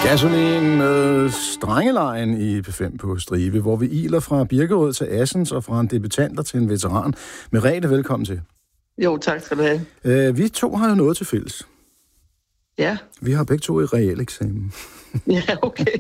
Gasolin med Strengelejen i P5 på Stribe, hvor vi iler fra Birkerød til Assens og fra en debutanter til en veteran. Merete, velkommen til. Jo, tak skal du have. Vi to har jo noget til fælles. Ja. Vi har begge to i realeksamen. Ja, okay.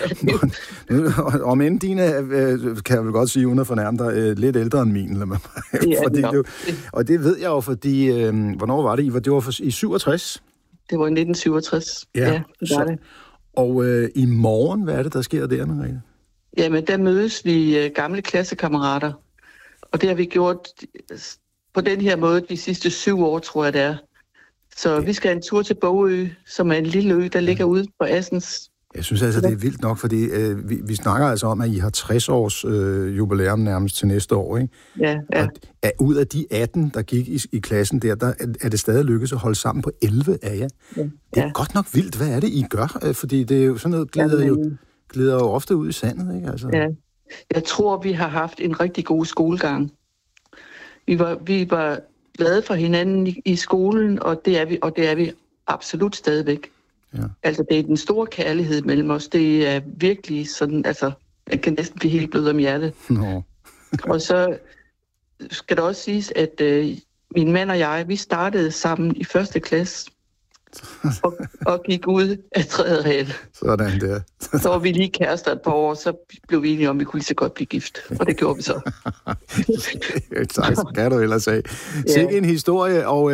Om end dine, kan jeg vel godt sige, uden at fornærme dig, lidt ældre end min. Ja, og det ved jeg jo, fordi... hvornår var det? Det var i 67? Det var i 1967. Ja, det var det. Og i morgen, hvad er det, der sker der, Merete? Jamen, der mødes vi gamle klassekammerater. Og det har vi gjort på den her måde de sidste 7 år, tror jeg det er. Så vi skal en tur til Bogø, som er en lille ø, der ligger ude på Assens. Jeg synes altså, det er vildt nok, fordi vi snakker altså om, at I har 60 års jubilæum nærmest til næste år, ikke? Ja. Og ud af de 18, der gik i klassen der er det stadig lykkedes at holde sammen på 11 af jer. Ja. Det er godt nok vildt. Hvad er det, I gør? Fordi det er jo sådan noget, glider jo ofte ud i sandet, ikke? Altså. Ja. Jeg tror, vi har haft en rigtig god skolegang. Vi var glade for hinanden i skolen, og det er vi absolut stadigvæk. Ja. Altså, det er den store kærlighed mellem os. Det er virkelig sådan, altså, jeg kan næsten blive helt blød om hjertet. Nå. Og så skal det også siges, at min mand og jeg, vi startede sammen i 1. klasse og gik ud af 3. regel. Sådan der. Så var vi lige kærester et par år, så blev vi enige om, at vi kunne lige så godt blive gift. Og det gjorde vi så. Tak, kan du ellers sige. Sikke en historie, og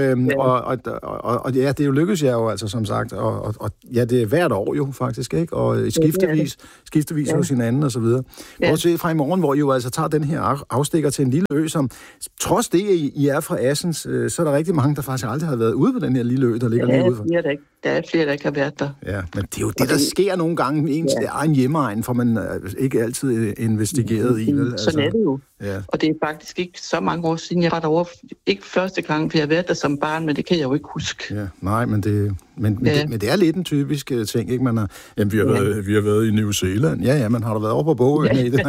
ja, det jo lykkes jeg jo altså, som sagt. Og ja, det er hvert år jo faktisk, ikke? Og skiftevis hos hinanden og så videre. Prøv at se fra i morgen, hvor I jo altså tager den her afstikker til en lille ø, som trods det, I er fra Assens, så er der rigtig mange, der faktisk aldrig har været ude på den her lille ø, der ligger lige ude for. Der er flere, der ikke har været der. Ja, men det er jo det, der sker nogle gange i ens egen hjemmeegn, for man ikke altid investigeret i. Vel? Altså, sådan er det jo. Ja. Og det er faktisk ikke så mange år siden, jeg var derovre. Ikke første gang, for jeg har været der som barn, men det kan jeg jo ikke huske. Ja, nej, men det er lidt en typisk ting, ikke? Man har, jamen, vi har været i New Zealand. Ja, men har du været over på Bogø? Ja. Nej, det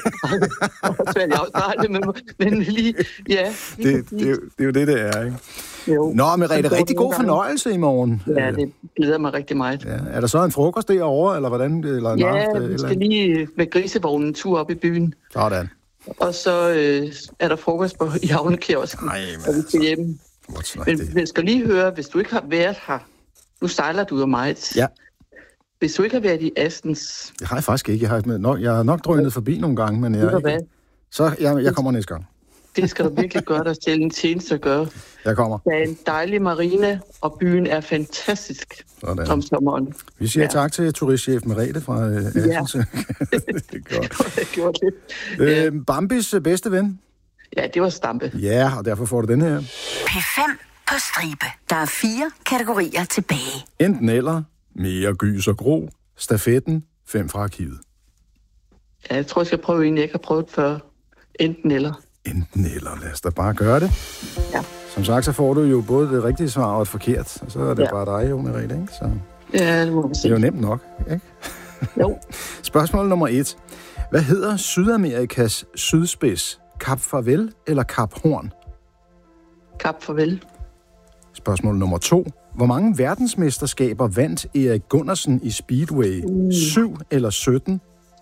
men lige, ja. Det er jo det er, ikke? Jo. Nå, Merete, rigtig god fornøjelse i morgen. Ja, det glæder mig rigtig meget. Ja. Er der så en frokost derovre, eller hvordan? Eller vi skal lige med grisevognen en tur op i byen. Sådan. Og så er der frokost i havnekiosken, og vi skal hjem. Men jeg skal lige høre, hvis du ikke har været her, nu sejler du jo meget. Ja. Hvis du ikke har været i Assens... Det har jeg faktisk ikke. Jeg har nok drønet forbi nogle gange, men jeg kommer næste gang. Det skal du virkelig gøre dig til en tjeneste at gøre. Jeg kommer. Der er en dejlig marina, og byen er fantastisk om sommeren. Vi siger tak til turistchef Merete fra Assens. Ja. Det er godt. Det gjorde det. Bambis bedste ven? Ja, det var Stampe. Ja, og derfor får du den her. P5 på stribe. Der er 4 kategorier tilbage. Enten eller, mere gys og gro, stafetten, 5 fra arkivet. Ja, jeg tror, jeg skal prøve en, jeg ikke har prøvet før. Enten eller. Enten eller, lad os da bare gøre det. Ja. Som sagt, så får du jo både det rigtige svar og et forkert, og så er det bare dig, jo, Merete, ikke? Så ja, det må vi se. Det er jo nemt nok, ikke? Jo. Spørgsmål nummer 1. Hvad hedder Sydamerikas sydspids? Kap Farvel eller Kap Horn? Kap Farvel. Spørgsmål nummer 2. Hvor mange verdensmesterskaber vandt Erik Gundersen i Speedway? 7 eller 17?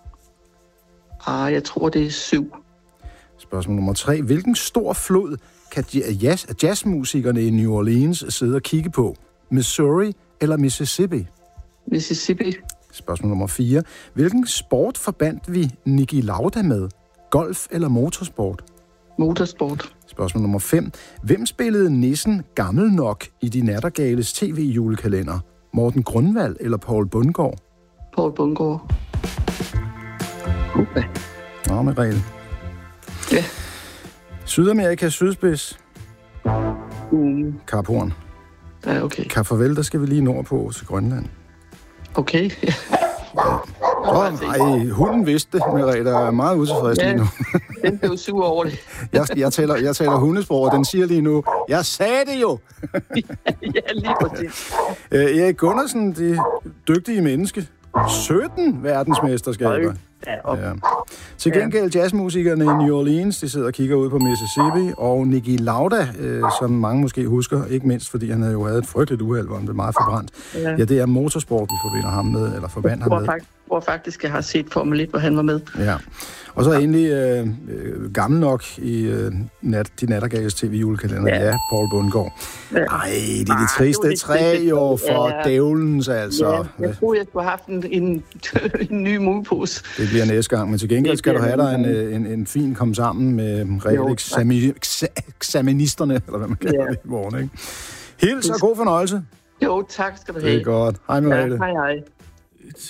Jeg tror, det er 7. Spørgsmål nummer 3. Hvilken stor flod kan jazzmusikerne i New Orleans sidde og kigge på? Missouri eller Mississippi? Mississippi. Spørgsmål nummer 4. Hvilken sport forbandt vi Niki Lauda med? Golf eller motorsport? Motorsport. Spørgsmål nummer 5. Hvem spillede nissen gammel nok i De Nattergales tv-julekalender? Morten Grundvald eller Poul Bundgaard? Poul Bundgaard. Nå, Merete. Ja. Sydamerikas sydspids. Kap Horn. Ja, okay. Kap Farvel, der skal vi lige nordpå til Grønland. Okay. Nej, hunden vidste det, Merete, er meget utilfreds lige nu. Den blev sur over det. jeg taler hundesprog, og den siger lige nu, jeg sagde det jo! Ja, lige præcis. Erik Gundersen, det dygtige menneske. 17 verdensmesterskaber. Ja. Til gengæld jazzmusikerne i New Orleans, de sidder og kigger ud på Mississippi, og Niki Lauda, som mange måske husker, ikke mindst fordi han havde jo et frygteligt uheld, hvor han blev meget forbrændt. Ja, det er motorsport, vi forbinder ham med, eller forbandt ham med. Hvor faktisk jeg har set Formel 1, hvor han var med. Ja. Og så endelig gammel nok i de nattergales tv-julekalender, Paul Bundgaard. Ja. Ej, det er de triste tre jo for dævlens, altså. Ja, jeg tror, jeg skulle have haft en ny mugepose. Det bliver næste gang, men til gengæld skal du have dig en fin kom sammen med realeksaministerne, eller hvad man kalder det i morgen, ikke? Hils og god fornøjelse. Jo, tak skal du have. Det er godt. Hej, Merete. Ja, hej.